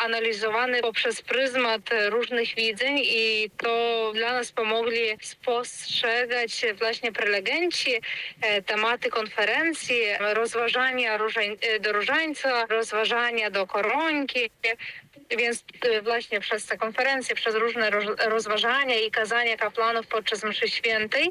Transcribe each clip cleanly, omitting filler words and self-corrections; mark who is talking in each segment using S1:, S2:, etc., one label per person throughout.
S1: analizowany poprzez pryzmat różnych widzeń i to dla nas pomogli spostrzegać właśnie prelegenci, tematy konferencji, rozważania do różańca, rozważania do koronki. Więc właśnie przez te konferencje, przez różne rozważania i kazania kapłanów podczas mszy świętej,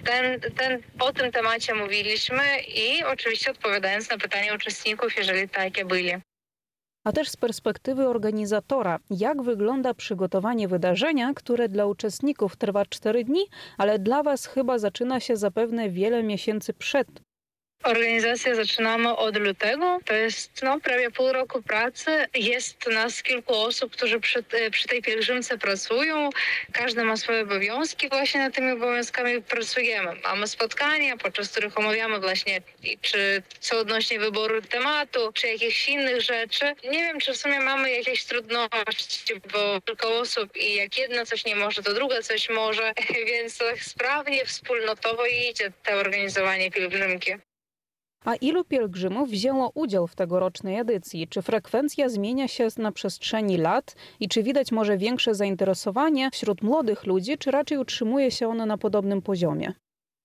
S1: o tym temacie mówiliśmy i oczywiście odpowiadając na pytania uczestników, jeżeli takie byli.
S2: A też z perspektywy organizatora, jak wygląda przygotowanie wydarzenia, które dla uczestników trwa 4 dni, ale dla Was chyba zaczyna się zapewne wiele miesięcy przed.
S1: Organizację zaczynamy od lutego. To jest prawie pół roku pracy. Jest nas kilku osób, którzy przy tej pielgrzymce pracują. Każdy ma swoje obowiązki. Właśnie nad tymi obowiązkami pracujemy. Mamy spotkania, podczas których omawiamy właśnie czy co odnośnie wyboru tematu, czy jakichś innych rzeczy. Nie wiem, czy w sumie mamy jakieś trudności, bo kilka osób i jak jedna coś nie może, to druga coś może. Więc tak sprawnie, wspólnotowo idzie to organizowanie pielgrzymki.
S2: A ilu pielgrzymów wzięło udział w tegorocznej edycji? Czy frekwencja zmienia się na przestrzeni lat i czy widać może większe zainteresowanie wśród młodych ludzi, czy raczej utrzymuje się ono na podobnym poziomie?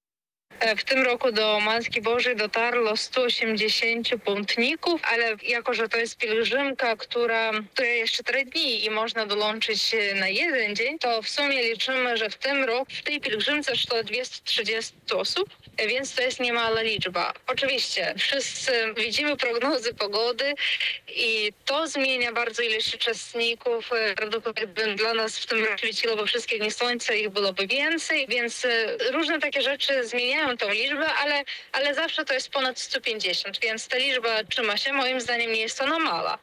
S1: W tym roku do Matki Bożej dotarło 180 pątników, ale jako, że to jest pielgrzymka, która jest 4 dni i można dołączyć na jeden dzień, to w sumie liczymy, że w tym roku w tej pielgrzymce szło 230 osób, więc to jest niemała liczba. Oczywiście wszyscy widzimy prognozy pogody i to zmienia bardzo ilość uczestników. Prawdopodobnie dla nas w tym roku świeciło, bo wszystkie dni słońca ich byłoby więcej, więc różne takie rzeczy zmieniają tą liczbę, ale zawsze to jest ponad 150, więc ta liczba trzyma się. Moim zdaniem nie jest ona mała,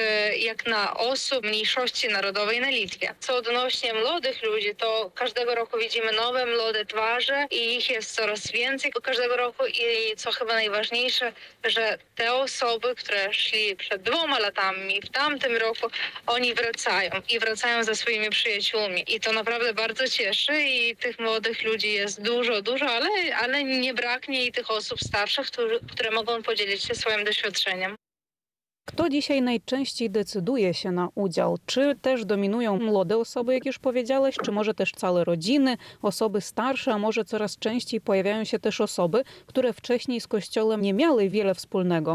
S1: jak na osób mniejszości narodowej na Litwie. Co odnośnie młodych ludzi, to każdego roku widzimy nowe młode twarze i ich jest coraz więcej każdego roku i co chyba najważniejsze, że te osoby, które szli przed 2 latami w tamtym roku, oni wracają ze swoimi przyjaciółmi i to naprawdę bardzo cieszy i tych młodych ludzi jest dużo, ale nie braknie i tych osób starszych, które mogą podzielić się swoim doświadczeniem.
S2: Kto dzisiaj najczęściej decyduje się na udział? Czy też dominują młode osoby, jak już powiedziałeś, czy może też całe rodziny, osoby starsze, a może coraz częściej pojawiają się też osoby, które wcześniej z Kościołem nie miały wiele wspólnego?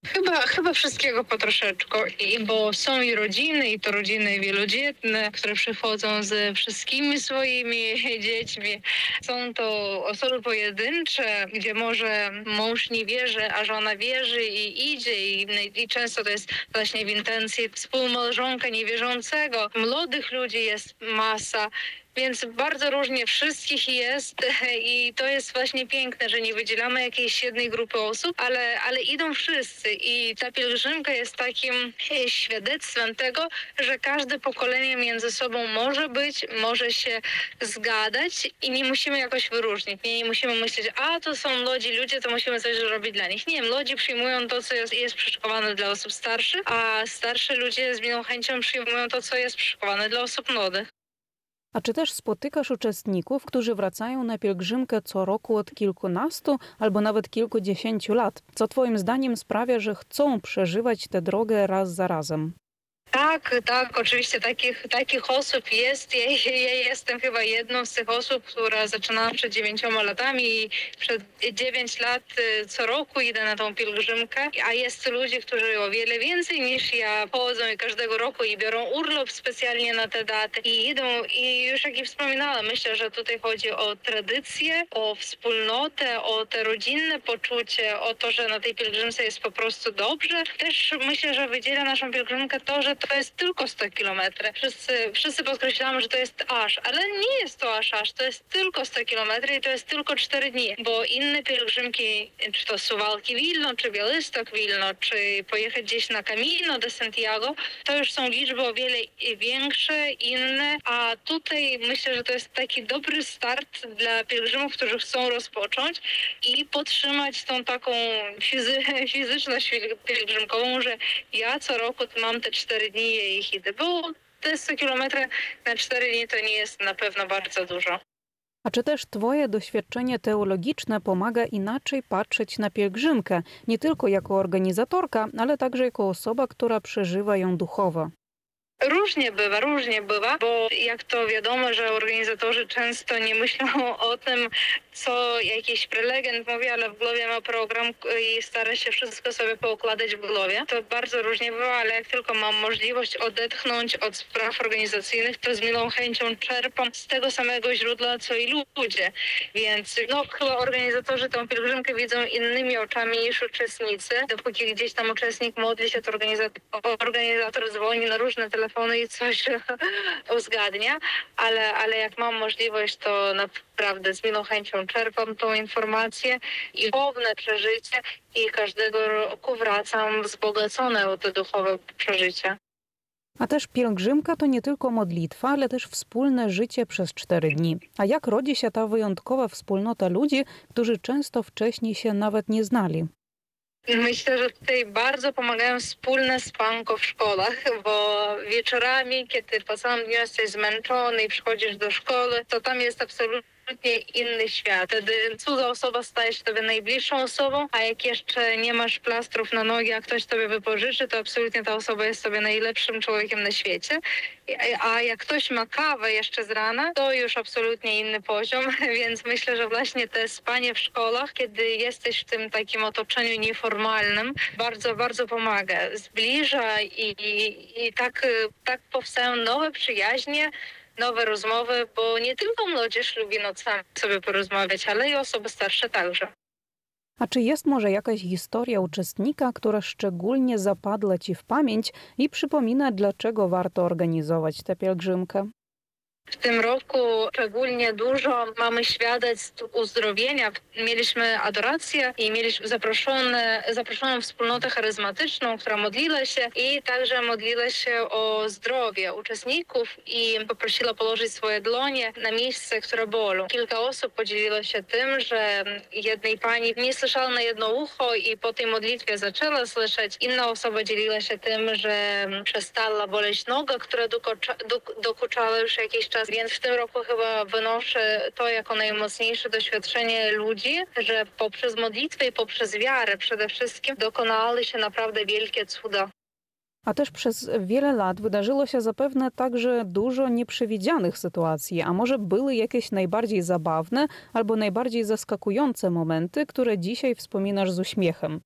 S1: Chyba wszystkiego po troszeczku, bo są i rodziny, i to rodziny wielodzietne, które przychodzą ze wszystkimi swoimi dziećmi. Są to osoby pojedyncze, gdzie może mąż nie wierzy, a żona wierzy i idzie i często to jest właśnie w intencji współmałżonka niewierzącego. Młodych ludzi jest masa. Więc bardzo różnie wszystkich jest i to jest właśnie piękne, że nie wydzielamy jakiejś jednej grupy osób, ale idą wszyscy i ta pielgrzymka jest takim świadectwem tego, że każde pokolenie między sobą może się zgadać i nie musimy jakoś wyróżnić. Nie musimy myśleć, to są młodzi ludzie, to musimy coś robić dla nich. Nie, młodzi przyjmują to, co jest przyszykowane dla osób starszych, a starsi ludzie z miłą chęcią przyjmują to, co jest przyszykowane dla osób młodych.
S2: A czy też spotykasz uczestników, którzy wracają na pielgrzymkę co roku od kilkunastu albo nawet kilkudziesięciu lat? Co Twoim zdaniem sprawia, że chcą przeżywać tę drogę raz za razem?
S1: Tak, oczywiście takich osób jest. Ja jestem chyba jedną z tych osób, która zaczynała przed 9 latami i przed 9 lat co roku idę na tą pielgrzymkę, a jest ludzi, którzy o wiele więcej niż ja chodzą i każdego roku i biorą urlop specjalnie na te daty i idą i już jak i wspominałam, myślę, że tutaj chodzi o tradycję, o wspólnotę, o te rodzinne poczucie, o to, że na tej pielgrzymce jest po prostu dobrze. Też myślę, że wydziela naszą pielgrzymkę to, że to jest tylko 100 kilometrów. Wszyscy podkreślamy, że to jest ale nie jest to aż, to jest tylko 100 kilometrów i to jest tylko 4 dni, bo inne pielgrzymki, czy to Suwałki Wilno, czy Białystok Wilno, czy pojechać gdzieś na Camino de Santiago, to już są liczby o wiele większe, inne, a tutaj myślę, że to jest taki dobry start dla pielgrzymów, którzy chcą rozpocząć i podtrzymać tą taką fizyczność pielgrzymkową, że ja co roku mam te 4 dni i ich idę, bo te 100 kilometrów na 4 dni to nie jest na pewno bardzo dużo.
S2: A czy też Twoje doświadczenie teologiczne pomaga inaczej patrzeć na pielgrzymkę, nie tylko jako organizatorka, ale także jako osoba, która przeżywa ją duchowo?
S1: Różnie bywa, bo jak to wiadomo, że organizatorzy często nie myślą o tym, co jakiś prelegent mówi, ale w głowie ma program i stara się wszystko sobie poukładać w głowie. To bardzo różnie bywa, ale jak tylko mam możliwość odetchnąć od spraw organizacyjnych, to z milą chęcią czerpam z tego samego źródła, co i ludzie. Więc chyba organizatorzy tę pielgrzymkę widzą innymi oczami niż uczestnicy. Dopóki gdzieś tam uczestnik modli się, to organizator dzwoni na różne telefony i coś uzgadnia, ale jak mam możliwość, to naprawdę z milą chęcią czerpam tą informację i duchowne przeżycie i każdego roku wracam wzbogacone o te duchowe przeżycia.
S2: A też pielgrzymka to nie tylko modlitwa, ale też wspólne życie przez 4 dni. A jak rodzi się ta wyjątkowa wspólnota ludzi, którzy często wcześniej się nawet nie znali?
S1: Myślę, że tutaj bardzo pomagają wspólne spanko w szkołach, bo wieczorami, kiedy po całym dniu jesteś zmęczony i przychodzisz do szkoły, to tam jest absolutnie inny świat. Wtedy cudza osoba staje się tobie najbliższą osobą, a jak jeszcze nie masz plastrów na nogi, a ktoś tobie wypożyczy, to absolutnie ta osoba jest sobie najlepszym człowiekiem na świecie. A jak ktoś ma kawę jeszcze z rana, to już absolutnie inny poziom, więc myślę, że właśnie te spanie w szkołach, kiedy jesteś w tym takim otoczeniu nieformalnym, bardzo, bardzo pomaga. Zbliża i tak powstają nowe przyjaźnie, nowe rozmowy, bo nie tylko młodzież lubi nocami sobie porozmawiać, ale i osoby starsze także.
S2: A czy jest może jakaś historia uczestnika, która szczególnie zapadła Ci w pamięć i przypomina, dlaczego warto organizować tę pielgrzymkę?
S1: W tym roku szczególnie dużo mamy świadectw uzdrowienia. Mieliśmy adorację i mieliśmy zaproszoną wspólnotę charyzmatyczną, która modliła się i także modliła się o zdrowie uczestników i poprosiła położyć swoje dłonie na miejsce, które boli. Kilka osób podzieliło się tym, że jednej pani nie słyszała na jedno ucho i po tej modlitwie zaczęła słyszeć. Inna osoba dzieliła się tym, że przestała boleć noga, która dokuczała już jakiś czas. Więc w tym roku chyba wynoszę to jako najmocniejsze doświadczenie ludzi, że poprzez modlitwę i poprzez wiarę przede wszystkim dokonały się naprawdę wielkie cuda.
S2: A też przez wiele lat wydarzyło się zapewne także dużo nieprzewidzianych sytuacji, a może były jakieś najbardziej zabawne albo najbardziej zaskakujące momenty, które dzisiaj wspominasz z uśmiechem?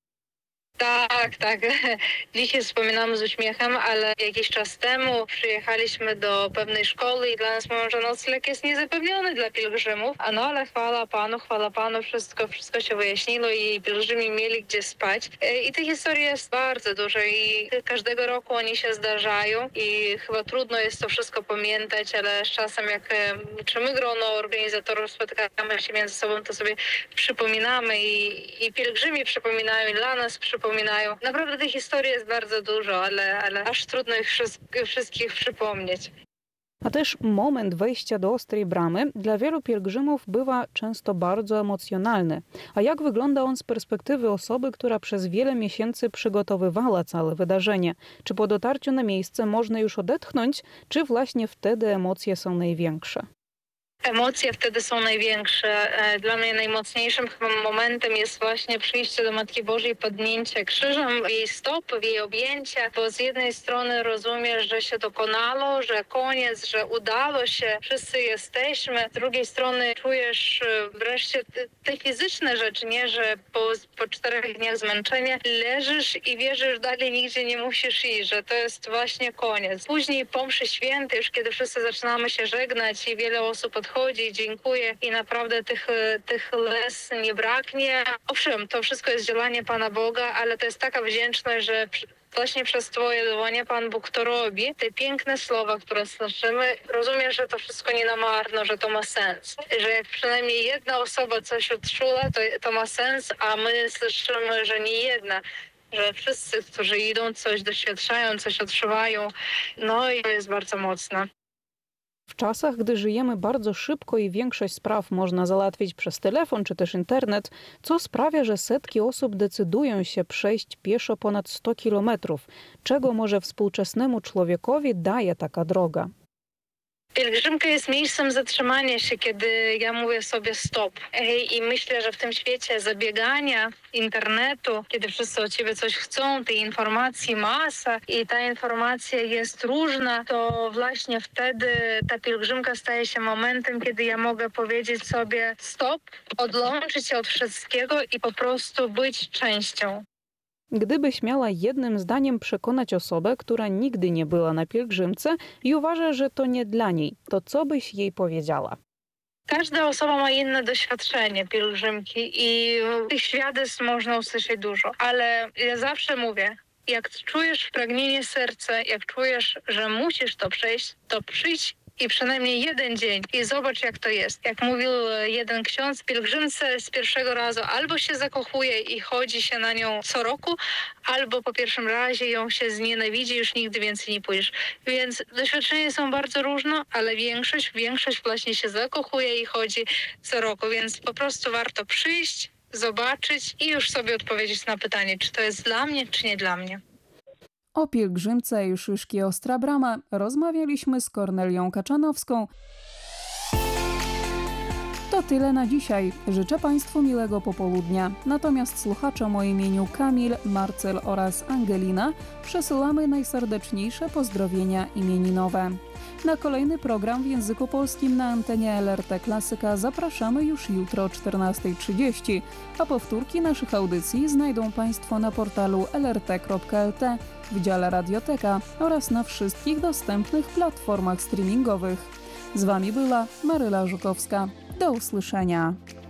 S1: Tak. Dzisiaj wspominamy z uśmiechem, ale jakiś czas temu przyjechaliśmy do pewnej szkoły i dla nas mówią, że nocleg jest niezapewniony dla pielgrzymów. Ale chwała Panu, wszystko się wyjaśniło i pielgrzymi mieli gdzie spać. I tych historii jest bardzo dużo i każdego roku oni się zdarzają i chyba trudno jest to wszystko pamiętać, ale z czasem czy my grono organizatorów spotykamy się między sobą, to sobie przypominamy i pielgrzymi przypominają i dla nas przypominają. Naprawdę tych historii jest bardzo dużo, ale aż trudno ich wszystkich przypomnieć.
S2: A też moment wejścia do Ostrej Bramy dla wielu pielgrzymów bywa często bardzo emocjonalny. A jak wygląda on z perspektywy osoby, która przez wiele miesięcy przygotowywała całe wydarzenie? Czy po dotarciu na miejsce można już odetchnąć, czy właśnie wtedy emocje są największe?
S1: Emocje wtedy są największe. Dla mnie najmocniejszym chyba momentem jest właśnie przyjście do Matki Bożej, podnięcie krzyżem w jej stopy, w jej objęcia, bo z jednej strony rozumiesz, że się dokonało, że koniec, że udało się, wszyscy jesteśmy. Z drugiej strony czujesz wreszcie te fizyczne rzeczy, nie, że po 4 dniach zmęczenia leżysz i wiesz, że już dalej nigdzie nie musisz iść, że to jest właśnie koniec. Później po mszy świętej, już kiedy wszyscy zaczynamy się żegnać i wiele osób odchodzi, dziękuję i naprawdę tych łez nie braknie. Owszem, to wszystko jest działanie Pana Boga, ale to jest taka wdzięczność, że właśnie przez Twoje dłonie Pan Bóg to robi. Te piękne słowa, które słyszymy, rozumiesz, że to wszystko nie na marno, że to ma sens. Że jak przynajmniej jedna osoba coś odczula, to ma sens, a my słyszymy, że nie jedna. Że wszyscy, którzy idą, coś doświadczają, coś odczuwają. I to jest bardzo mocne.
S2: W czasach, gdy żyjemy bardzo szybko i większość spraw można załatwić przez telefon czy też internet, co sprawia, że setki osób decydują się przejść pieszo ponad 100 kilometrów. Czego może współczesnemu człowiekowi daje taka droga?
S1: Pielgrzymka jest miejscem zatrzymania się, kiedy ja mówię sobie stop. I myślę, że w tym świecie zabiegania internetu, kiedy wszyscy od ciebie coś chcą, tej informacji masa i ta informacja jest różna, to właśnie wtedy ta pielgrzymka staje się momentem, kiedy ja mogę powiedzieć sobie stop, odłączyć się od wszystkiego i po prostu być częścią.
S2: Gdybyś miała jednym zdaniem przekonać osobę, która nigdy nie była na pielgrzymce i uważa, że to nie dla niej, to co byś jej powiedziała?
S1: Każda osoba ma inne doświadczenie pielgrzymki i tych świadectw można usłyszeć dużo, ale ja zawsze mówię, jak czujesz pragnienie serca, jak czujesz, że musisz to przejść, to przyjdź i przynajmniej jeden dzień i zobacz, jak to jest. Jak mówił jeden ksiądz, pielgrzymce z pierwszego razu albo się zakochuje i chodzi się na nią co roku, albo po pierwszym razie ją się znienawidzi, już nigdy więcej nie pójdziesz. Więc doświadczenia są bardzo różne, ale większość właśnie się zakochuje i chodzi co roku, więc po prostu warto przyjść, zobaczyć i już sobie odpowiedzieć na pytanie, czy to jest dla mnie, czy nie dla mnie.
S2: O pielgrzymce i Szyszki Ostra Brama rozmawialiśmy z Kornelią Kaczanowską. To tyle na dzisiaj. Życzę Państwu miłego popołudnia. Natomiast słuchaczom o imieniu Kamil, Marcel oraz Angelina przesyłamy najserdeczniejsze pozdrowienia imieninowe. Na kolejny program w języku polskim na antenie LRT Klasyka zapraszamy już jutro o 14:30, a powtórki naszych audycji znajdą Państwo na portalu lrt.lt, w dziale Radioteka oraz na wszystkich dostępnych platformach streamingowych. Z Wami była Maryla Żukowska. Do usłyszenia.